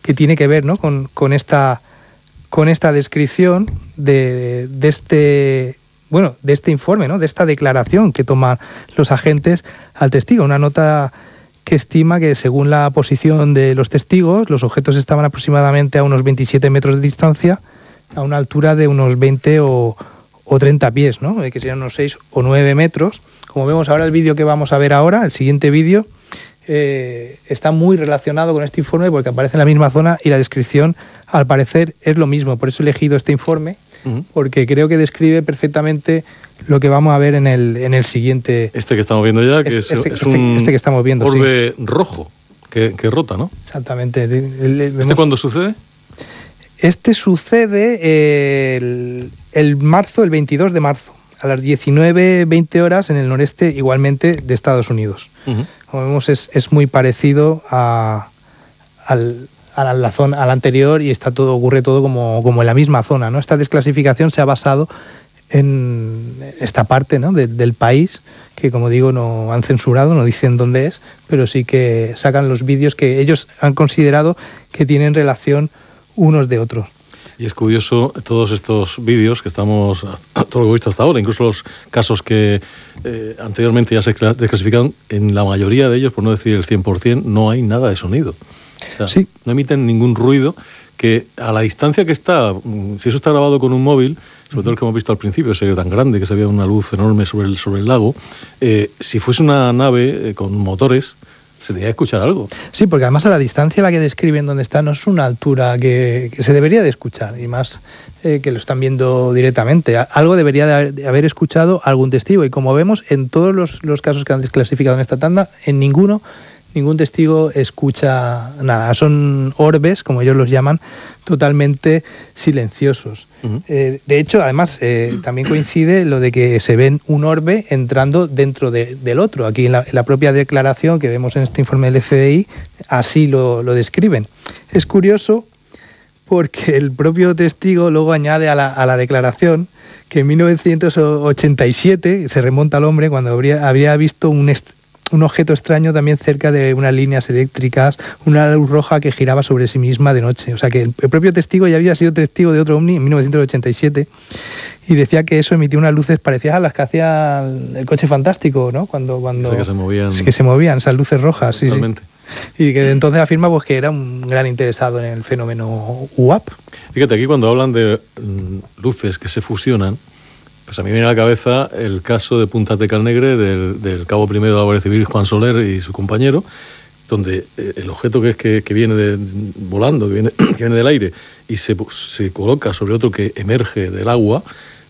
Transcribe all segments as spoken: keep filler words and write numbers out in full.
que tiene que ver, ¿no?, con, con, esta, con esta descripción de, de este... bueno, de este informe, ¿no?, de esta declaración que toman los agentes al testigo. Una nota que estima que, según la posición de los testigos, los objetos estaban aproximadamente a unos veintisiete metros de distancia, a una altura de unos veinte o, o treinta pies, ¿no?, que serían unos seis o nueve metros. Como vemos ahora, el vídeo que vamos a ver ahora, el siguiente vídeo, eh, está muy relacionado con este informe porque aparece en la misma zona y la descripción, al parecer, es lo mismo. Por eso he elegido este informe, uh-huh, porque creo que describe perfectamente lo que vamos a ver en el, en el siguiente... Este que estamos viendo ya, que este, es, este, es un este, este que estamos viendo, orbe sí, rojo que, que rota, ¿no? Exactamente. El, el, ¿Este vemos... cuándo sucede? Este sucede eh, el, el marzo, el veintidós de marzo, a las diecinueve veinte horas en el noreste, igualmente, de Estados Unidos. Uh-huh. Como vemos, es, es muy parecido a, al, a, la zona, a la anterior, y está todo, ocurre todo como, como en la misma zona, ¿no? Esta desclasificación se ha basado en esta parte, ¿no?, de, del país, que, como digo, no han censurado, no dicen dónde es, pero sí que sacan los vídeos que ellos han considerado que tienen relación unos de otros. Y es curioso todos estos vídeos que estamos, todo lo que he visto hasta ahora, incluso los casos que eh, anteriormente ya se desclasificaron, en la mayoría de ellos, por no decir el cien por ciento, no hay nada de sonido. O sea, sí. No emiten ningún ruido, que a la distancia que está, si eso está grabado con un móvil, sobre todo el que hemos visto al principio, ese tan grande, que se veía una luz enorme sobre el, sobre el lago, eh, si fuese una nave eh, con motores, se debería escuchar algo. Sí, porque además a la distancia a la que describen donde está no es una altura que, que se debería de escuchar, y más eh, que lo están viendo directamente. Algo debería de haber, de haber escuchado algún testigo, y como vemos en todos los, los casos que han desclasificado en esta tanda, en ninguno ningún testigo escucha nada. Son orbes, como ellos los llaman, totalmente silenciosos. Uh-huh. Eh, de hecho, además, eh, también coincide lo de que se ven un orbe entrando dentro de, del otro. Aquí en la, en la propia declaración que vemos en este informe del F B I, así lo, lo describen. Es curioso porque el propio testigo luego añade a la, a la declaración que en mil novecientos ochenta y siete, se remonta al hombre, cuando habría, habría visto un... Est- un objeto extraño también cerca de unas líneas eléctricas, una luz roja que giraba sobre sí misma de noche. O sea que el, el propio testigo ya había sido testigo de otro ovni en mil novecientos ochenta y siete, y decía que eso emitía unas luces parecidas a las que hacía el coche fantástico, ¿no? Cuando, cuando o sea, que se movían. Que se movían, esas luces rojas. Sí, totalmente. Sí. Y que de entonces afirma pues, que era un gran interesado en el fenómeno U A P. Fíjate, aquí cuando hablan de mm, luces que se fusionan, pues a mí me viene a la cabeza el caso de Punta Tecalnegre del, del cabo primero de la Guardia Civil, Juan Soler, y su compañero, donde el objeto que es que, que viene de, volando, que viene, que viene del aire, y se, se coloca sobre otro que emerge del agua,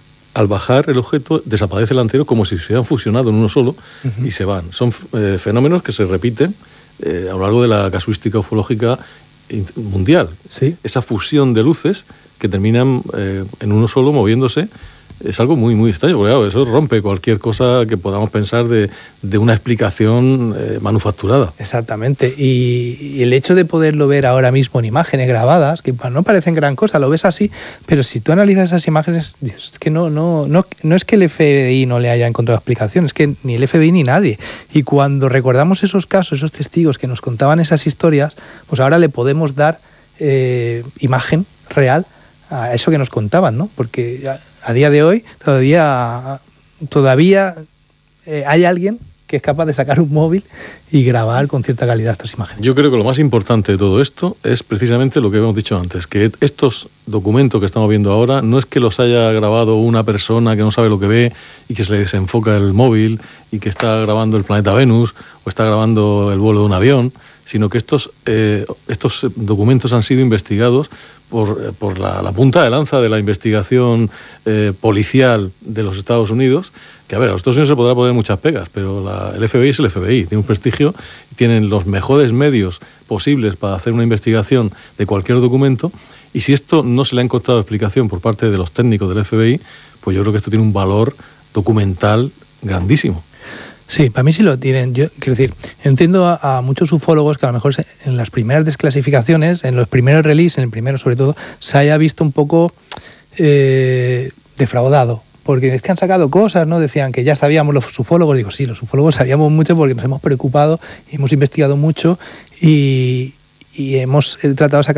al bajar el objeto desaparece el anterior como si se hubieran fusionado en uno solo, uh-huh, y se van. Son eh, fenómenos que se repiten eh, a lo largo de la casuística ufológica mundial. ¿Sí? Esa fusión de luces que terminan eh, en uno solo moviéndose. Es algo muy, muy extraño, porque claro, eso rompe cualquier cosa que podamos pensar de, de una explicación eh, manufacturada. Exactamente, y, y el hecho de poderlo ver ahora mismo en imágenes grabadas, que no parecen gran cosa, lo ves así, pero si tú analizas esas imágenes, dices que no, no, no, no es que el F B I no le haya encontrado explicación, es que ni el F B I ni nadie. Y cuando recordamos esos casos, esos testigos que nos contaban esas historias, pues ahora le podemos dar eh, imagen real a eso que nos contaban, ¿no? Porque a, a día de hoy todavía, todavía eh, hay alguien que es capaz de sacar un móvil y grabar con cierta calidad estas imágenes. Yo creo que lo más importante de todo esto es precisamente lo que hemos dicho antes, que estos documentos que estamos viendo ahora no es que los haya grabado una persona que no sabe lo que ve y que se le desenfoca el móvil y que está grabando el planeta Venus o está grabando el vuelo de un avión, sino que estos, eh, estos documentos han sido investigados por, por la, la punta de lanza de la investigación eh, policial de los Estados Unidos, que a ver, a los Estados Unidos se podrá poner muchas pegas, pero la, el F B I es el F B I, tiene un prestigio, tienen los mejores medios posibles para hacer una investigación de cualquier documento, y si esto no se le ha encontrado explicación por parte de los técnicos del F B I, pues yo creo que esto tiene un valor documental grandísimo. Sí, para mí sí lo tienen. Yo quiero decir, entiendo a, a muchos ufólogos que a lo mejor en las primeras desclasificaciones, en los primeros releases, en el primero sobre todo, se haya visto un poco eh, defraudado. Porque es que han sacado cosas, ¿no? Decían que ya sabíamos los ufólogos. Digo, sí, los ufólogos sabíamos mucho porque nos hemos preocupado y hemos investigado mucho y, y hemos tratado de sacar